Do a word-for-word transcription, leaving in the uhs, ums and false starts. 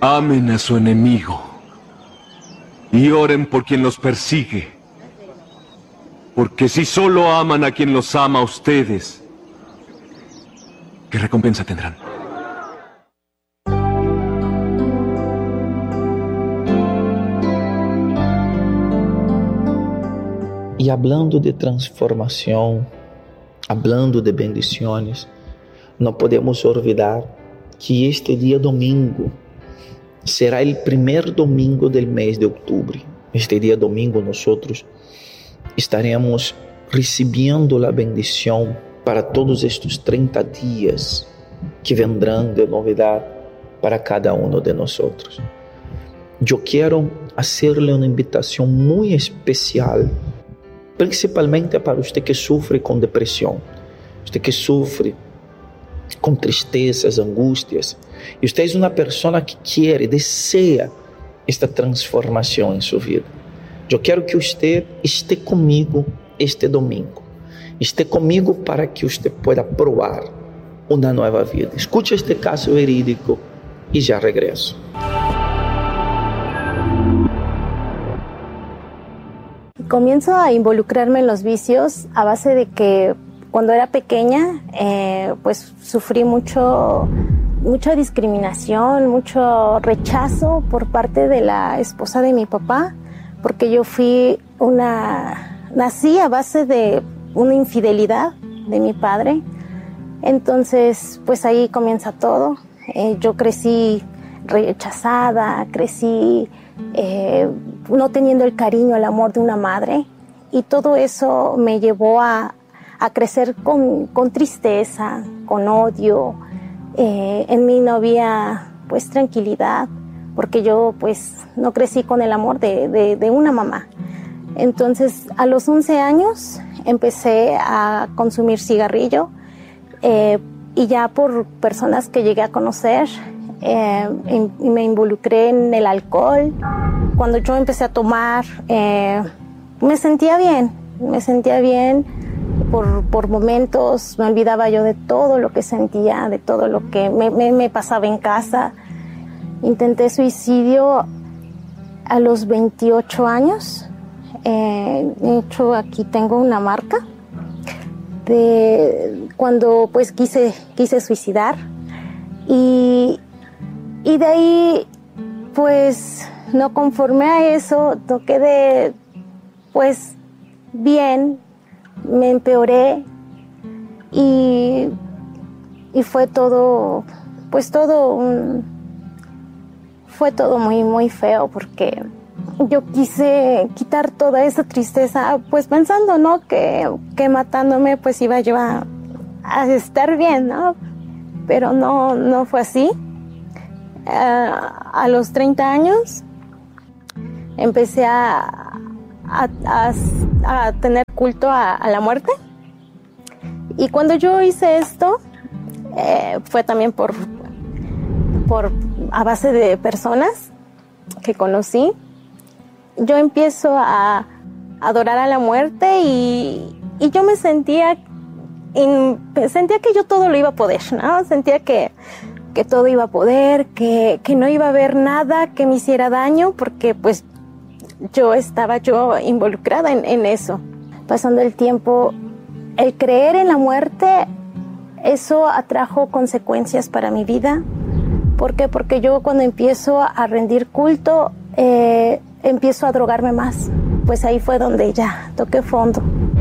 Amen a su enemigo y oren por quien los persigue. Porque si solo aman a quien los ama a ustedes, ¿qué recompensa tendrán? Y hablando de transformación, hablando de bendiciones, no podemos olvidar que este día domingo será el primer domingo del mes de octubre. Este día domingo nosotros estaremos recibiendo la bendición para todos estos treinta días que vendrán de novedad para cada uno de nosotros. Yo quiero hacerle una invitación muy especial, principalmente para usted que sufre con depresión, usted que sufre con tristezas, angustias, y usted es una persona que quiere, desea esta transformación en su vida. Yo quiero que usted esté conmigo este domingo, esté conmigo para que usted pueda probar una nueva vida. Escuche este caso verídico y ya regreso. Comienzo a involucrarme en los vicios a base de que cuando era pequeña, eh, pues sufrí mucho, mucha discriminación, mucho rechazo por parte de la esposa de mi papá, porque yo fui una, nací a base de una infidelidad de mi padre. Entonces, pues ahí comienza todo. Eh, yo crecí rechazada, crecí eh, no teniendo el cariño, el amor de una madre, y todo eso me llevó a, a crecer con, con tristeza, con odio. Eh, en mí no había pues tranquilidad, porque yo pues no crecí con el amor de, de, de una mamá. Entonces a los once años empecé a consumir cigarrillo, eh, y ya por personas que llegué a conocer, eh, y me involucré en el alcohol. Cuando yo empecé a tomar, eh, me sentía bien, me sentía bien por, por momentos, me olvidaba yo de todo lo que sentía, de todo lo que me, me, me pasaba en casa. Intenté suicidio a los veintiocho años. Eh, de hecho, aquí tengo una marca de cuando pues quise, quise suicidar. Y, y de ahí, pues, no conforme a eso, no quedé, pues, bien, me empeoré y, y fue todo, pues, todo un... Fue todo muy, muy feo porque yo quise quitar toda esa tristeza, pues pensando, ¿no? Que, que matándome pues iba yo a, a estar bien, ¿no? Pero no, no fue así. Uh, a los treinta años empecé a, a, a, a tener culto a, a la muerte. Y cuando yo hice esto, eh, fue también por... por a base de personas que conocí. Yo empiezo a adorar a la muerte y, y yo me sentía in, sentía que yo todo lo iba a poder, ¿no? Sentía que, que todo iba a poder, que, que no iba a haber nada que me hiciera daño, porque pues yo estaba yo involucrada en, en eso. Pasando el tiempo, el creer en la muerte, eso atrajo consecuencias para mi vida. ¿Por qué? Porque yo cuando empiezo a rendir culto, eh, empiezo a drogarme más. Pues ahí fue donde ya toqué fondo.